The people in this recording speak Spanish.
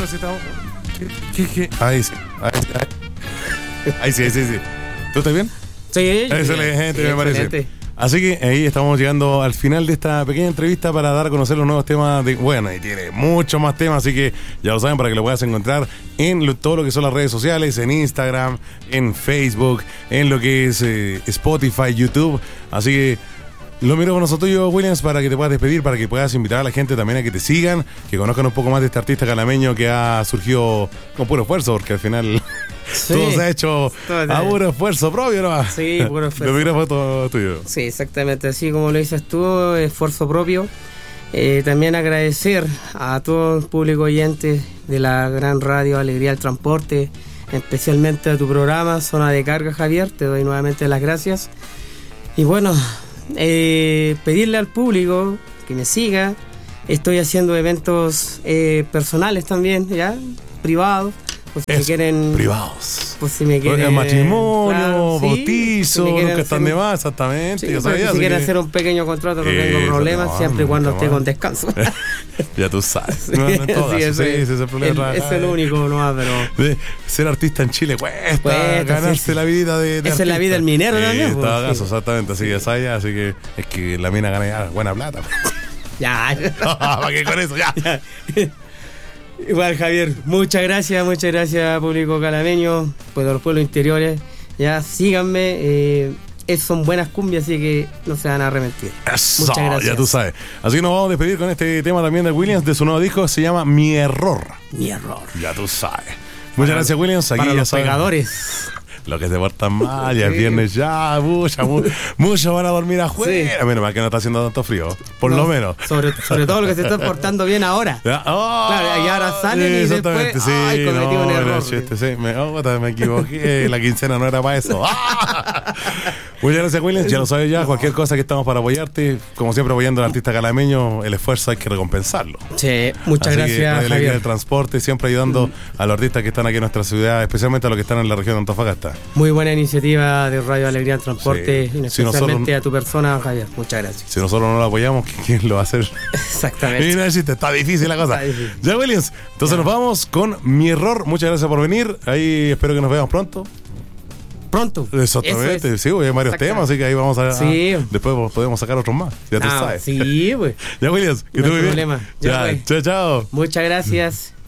sí estamos. ¿Qué? Ahí sí. Ahí sí. ¿Tú estás bien? Sí, excelente, sí, me parece. excelente. Así que ahí estamos llegando al final de esta pequeña entrevista para dar a conocer los nuevos temas bueno, y tiene muchos más temas, así que ya lo saben, para que lo puedas encontrar en todo lo que son las redes sociales, en Instagram, en Facebook, en lo que es Spotify, YouTube. Así que lo miro con nosotros, Williams, para que te puedas despedir, para que puedas invitar a la gente también a que te sigan, que conozcan un poco más de este artista calameño que ha surgido con puro esfuerzo, porque al final Sí. todo se ha hecho a puro esfuerzo propio, ¿no? Sí, puro esfuerzo. Lo micrófono todo tuyo. Sí, exactamente, así como lo dices tú, esfuerzo propio. También agradecer a todo el público oyente de la gran radio Alegría del Transporte, especialmente a tu programa Zona de Carga, Javier. Te doy nuevamente las gracias. Y bueno, pedirle al público que me siga. Estoy haciendo eventos personales también, ya, privados. Pues si me quieren, privados. pues si me quieren matrimonio, claro, sí, bautizo, si me quieren nunca están hacer de más, exactamente. sí, Yo sabía, si quieren hacer un pequeño contrato, no tengo problemas, siempre y cuando esté con descanso. Ya tú sabes. Sí, No, en todo sí, caso, ese ese es el problema. es el único, no, pero Ser artista en Chile cuesta ganarse sí. la vida de esa es artista. la vida del minero también. En pues, todo sí. caso, exactamente. Así que ya sabes, así que es que la mina gana ya buena plata. Ya. ¿Para qué con eso? Ya. Igual, Javier, muchas gracias, público calameño, pues de los pueblos interiores. Ya, síganme. Son buenas cumbias, así que no se van a arrepentir. Eso, Muchas gracias. ya tú sabes. Así que nos vamos a despedir con este tema también de Williams, de su nuevo disco, se llama Mi Error. Mi error. Ya tú sabes. Muchas gracias, Williams. Aquí Para ya los saben. pegadores. Los que se portan mal, ya es viernes ya, muchos van a dormir afuera. Sí. Menos mal que no está haciendo tanto frío, por No, lo menos. Sobre todo los que se están portando bien ahora. Ya, oh, Claro, y ahora salen y exactamente, después, ay, cometí un error. Me equivoqué, la quincena no era para eso. Muchas gracias, Williams, ya lo sabes ya, cualquier cosa que estamos para apoyarte, como siempre apoyando al artista calameño, el esfuerzo hay que recompensarlo. Sí, muchas Así que gracias, Radio Alegría del Javier. Transporte, siempre ayudando a los artistas que están aquí en nuestra ciudad, especialmente a los que están en la región de Antofagasta. Muy buena iniciativa de Radio Alegría del Transporte, Sí. y Si especialmente nosotros- a tu persona, Javier. Muchas gracias. Si nosotros no lo apoyamos, ¿quién lo va a hacer? Exactamente. Y no existe, está difícil la cosa. Está difícil. Ya, Williams, entonces nos vamos con Mi Error. Muchas gracias por venir. Ahí espero que nos veamos pronto. Pronto. Exactamente, Eso es. sí, hay varios Exacto. temas, así que ahí vamos a. Sí. Después podemos sacar otros más. Ya tú sabes. Sí, pues. Ya, Williams, que No tú hay muy bien. problema. Ya, Ya, pues. chao, chao. Muchas gracias.